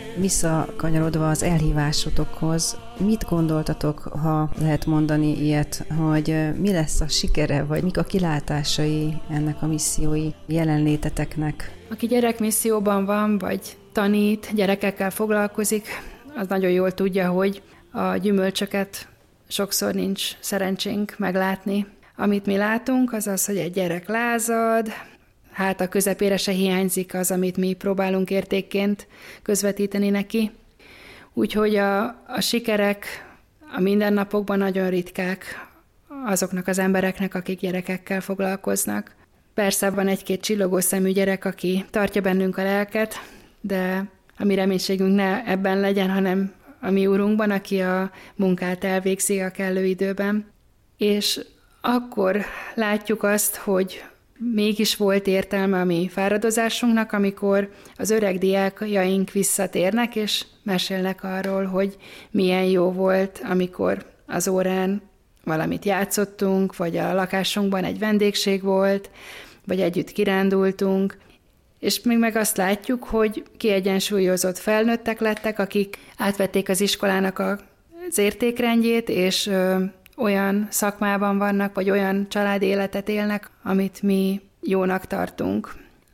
Visszakanyarodva az elhívásotokhoz, mit gondoltatok, ha lehet mondani ilyet, hogy mi lesz a sikere, vagy mik a kilátásai ennek a missziói jelenléteteknek? Aki gyerekmisszióban van, vagy tanít, gyerekekkel foglalkozik, az nagyon jól tudja, hogy a gyümölcsöket sokszor nincs szerencsénk meglátni. Amit mi látunk, az az, hogy egy gyerek lázad, hát a közepére se hiányzik az, amit mi próbálunk értékként közvetíteni neki. Úgyhogy a sikerek a mindennapokban nagyon ritkák azoknak az embereknek, akik gyerekekkel foglalkoznak. Persze van egy-két csillogó szemű gyerek, aki tartja bennünk a lelket, de a mi reménységünk ne ebben legyen, hanem a mi Úrunkban, aki a munkát elvégzi a kellő időben. És akkor látjuk azt, hogy mégis volt értelme a mi fáradozásunknak, amikor az öreg diákjaink visszatérnek, és mesélnek arról, hogy milyen jó volt, amikor az órán valamit játszottunk, vagy a lakásunkban egy vendégség volt, vagy együtt kirándultunk, és még meg azt látjuk, hogy kiegyensúlyozott felnőttek lettek, akik átvették az iskolának az értékrendjét, és olyan szakmában vannak, vagy olyan családi életet élnek, amit mi jónak tartunk.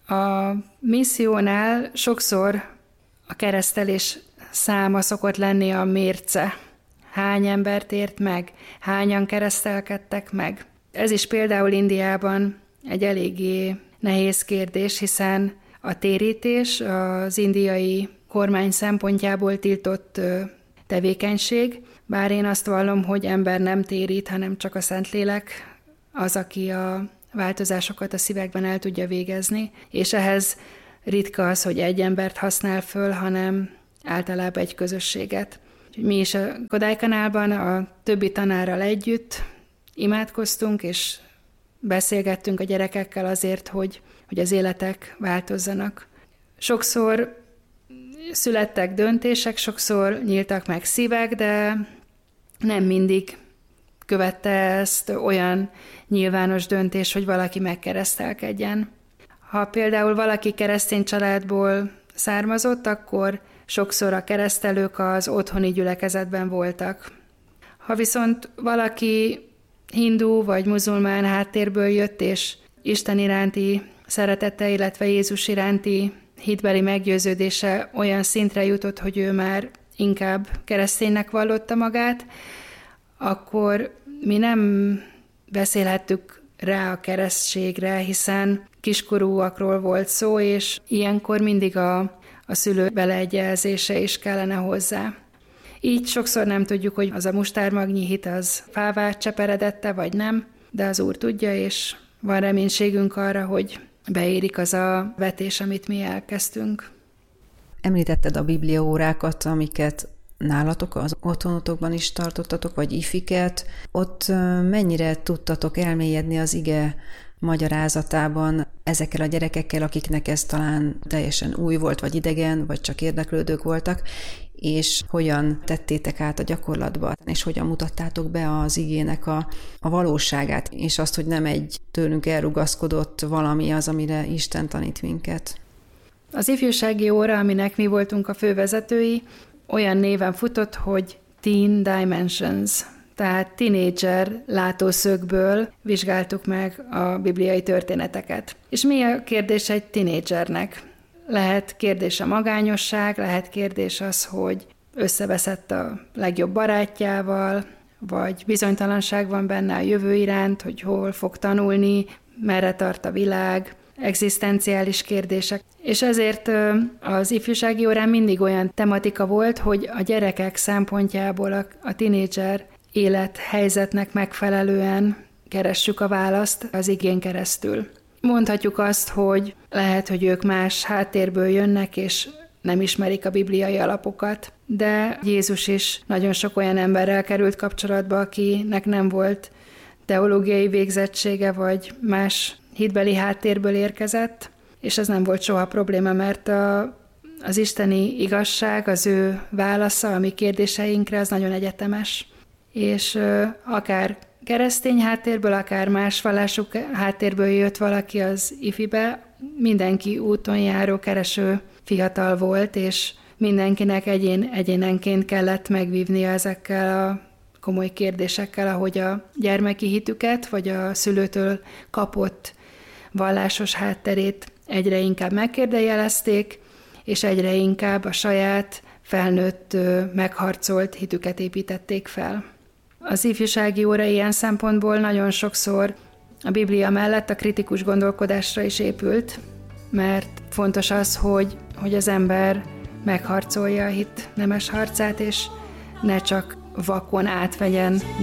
A missziónál sokszor a keresztelés száma szokott lenni a mérce. Hány embert ért meg? Hányan keresztelkedtek meg? Ez is például Indiában egy eléggé nehéz kérdés, hiszen a térítés az indiai kormány szempontjából tiltott tevékenység, bár én azt vallom, hogy ember nem térít, hanem csak a Szentlélek az, aki a változásokat a szívekben el tudja végezni, és ehhez ritka az, hogy egy embert használ föl, hanem általában egy közösséget. Mi is a Kodálykanálban a többi tanárral együtt imádkoztunk, és beszélgettünk a gyerekekkel azért, hogy az életek változzanak. Sokszor születtek döntések, sokszor nyíltak meg szívek, de nem mindig követte ezt olyan nyilvános döntés, hogy valaki megkeresztelkedjen. Ha például valaki keresztény családból származott, akkor sokszor a keresztelők az otthoni gyülekezetben voltak. Ha viszont valaki hindu vagy muzulmán háttérből jött, és Isten iránti szeretete, illetve Jézus iránti hitbeli meggyőződése olyan szintre jutott, hogy ő már inkább kereszténynek vallotta magát, akkor mi nem beszélhettük rá a keresztségre, hiszen kiskorúakról volt szó, és ilyenkor mindig a szülő beleegyezése is kellene hozzá. Így sokszor nem tudjuk, hogy az a mustármagnyi hit az fává cseperedette, vagy nem, de az Úr tudja, és van reménységünk arra, hogy beérik az a vetés, amit mi elkezdtünk. Említetted a bibliaórákat, amiket nálatok, az otthonotokban is tartottatok, vagy ifiket. Ott mennyire tudtatok elmélyedni az ige magyarázatában ezekkel a gyerekekkel, akiknek ez talán teljesen új volt, vagy idegen, vagy csak érdeklődők voltak, és hogyan tettétek át a gyakorlatba, és hogyan mutattátok be az igének a valóságát, és azt, hogy nem egy tőlünk elrugaszkodott valami az, amire Isten tanít minket. Az ifjúsági óra, aminek mi voltunk a fővezetői, olyan néven futott, hogy Teen Dimensions, tehát tínédzser látószögből vizsgáltuk meg a bibliai történeteket. És mi a kérdés egy tínédzsernek? Lehet kérdés a magányosság, lehet kérdés az, hogy összeveszett a legjobb barátjával, vagy bizonytalanság van benne a jövő iránt, hogy hol fog tanulni, merre tart a világ, egzisztenciális kérdések. És ezért az ifjúsági órán mindig olyan tematika volt, hogy a gyerekek szempontjából a tínédzser élethelyzetnek megfelelően keressük a választ az igén keresztül. Mondhatjuk azt, hogy lehet, hogy ők más háttérből jönnek, és nem ismerik a bibliai alapokat, de Jézus is nagyon sok olyan emberrel került kapcsolatba, akinek nem volt teológiai végzettsége, vagy más hitbeli háttérből érkezett, és ez nem volt soha probléma, mert az isteni igazság, az ő válasza a mi kérdéseinkre, az nagyon egyetemes. És akár keresztény háttérből, akár más vallású háttérből jött valaki az ifibe, mindenki úton járó, kereső fiatal volt, és mindenkinek egyénenként kellett megvívnia ezekkel a komoly kérdésekkel, ahogy a gyermeki hitüket, vagy a szülőtől kapott vallásos hátterét egyre inkább megkérdőjelezték, és egyre inkább a saját felnőtt, megharcolt hitüket építették fel. Az ifjúsági óra ilyen szempontból nagyon sokszor a Biblia mellett a kritikus gondolkodásra is épült, mert fontos az, hogy az ember megharcolja a hit nemes harcát, és ne csak vakon átvegyen